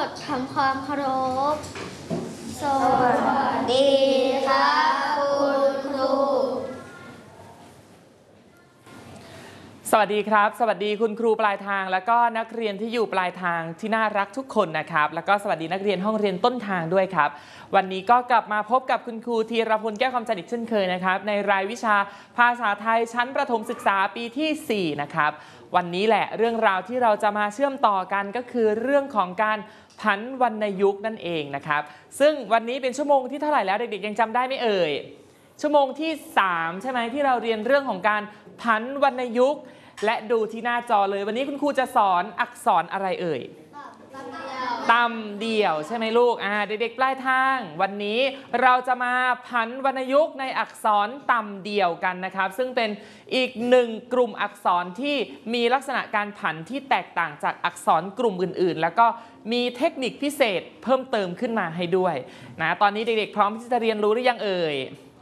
ทำความเคารพสวัสดีครับคุณครูสวัสดีครับสวัสดีคุณครูปลายทางแล้วก็นักเรียนที่อยู่ปลายทางที่น่ารักทุกคนนะครับแล้วก็สวัสดีนักเรียนห้องเรียนต้นทางด้วยครับวันนี้ก็กลับมาพบกับคุณครูธีรพลแก้วคำจันทร์อีกเช่นเคยนะครับในรายวิชาภาษาไทยชั้นประถมศึกษาปีที่4นะครับวันนี้แหละเรื่องราวที่เราจะมาเชื่อมต่อกันก็คือเรื่องของการผันวรรณยุกต์นั่นเองนะครับซึ่งวันนี้เป็นชั่วโมงที่เท่าไหร่แล้วเด็กๆยังจำได้ไหมเอ่ยชั่วโมงที่3ใช่ไหมที่เราเรียนเรื่องของการผันวรรณยุกต์และดูที่หน้าจอเลยวันนี้คุณครูจะสอนอักษรอะไรเอ่ยตำเดี่ยวใช่ไหมลูกเด็กๆปลายทางวันนี้เราจะมาผันวรรณยุกต์ในอักษรตำเดี่ยวกันนะครับซึ่งเป็นอีกหนึ่งกลุ่มอักษรที่มีลักษณะการผันที่แตกต่างจากอักษรกลุ่มอื่นๆแล้วก็มีเทคนิคพิเศษเพิ่มเติมขึ้นมาให้ด้วยนะตอนนี้เด็กๆพร้อมที่จะเรียนรู้หรือยังเอ่ย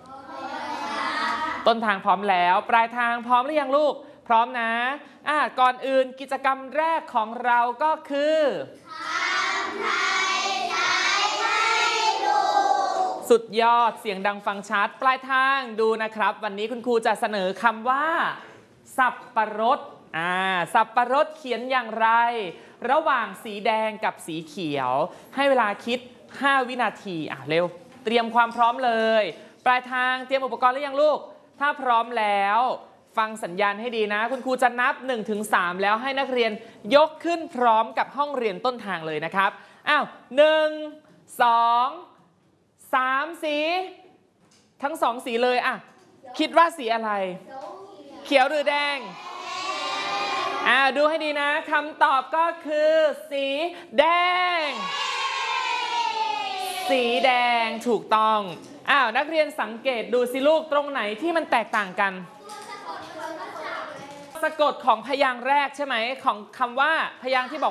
ต้นทางพร้อมแล้วปลายทางพร้อมหรือยังลูกพร้อมนะก่อนอื่นกิจกรรมแรกของเราก็คือทำไทยใช้ให้ดูสุดยอดเสียงดังฟังชัดปลายทางดูนะครับวันนี้คุณครูจะเสนอคำว่าสับปะรดสับปะรดเขียนอย่างไรระหว่างสีแดงกับสีเขียวให้เวลาคิด5 วินาทีเร็วเตรียมความพร้อมเลยปลายทางเตรียมอุปกรณ์หรือยังลูกถ้าพร้อมแล้วฟังสัญญาณให้ดีนะคุณครูจะนับ 1-3 แล้วให้นักเรียนยกขึ้นพร้อมกับห้องเรียนต้นทางเลยนะครับ1 2 3สีทั้ง2สีเลยคิดว่าสีอะไรเขียวหรือแดงดูให้ดีนะคำตอบก็คือสีแดงสีแดงถูกต้องนักเรียนสังเกตดูสิลูกตรงไหนที่มันแตกต่างกันสะกดของพยางค์แรกใช่ไหมของคำว่าพยางค์ที่บอก